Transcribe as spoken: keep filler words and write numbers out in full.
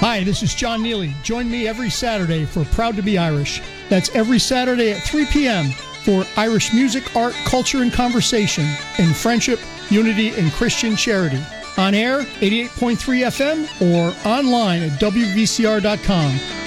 Hi, this is John Neely. Join me every Saturday for Proud to be Irish. That's every Saturday at three p.m. for Irish music, art, culture, and conversation in friendship, unity, and Christian charity. On air, eighty-eight point three F M, or online at W V C R dot com.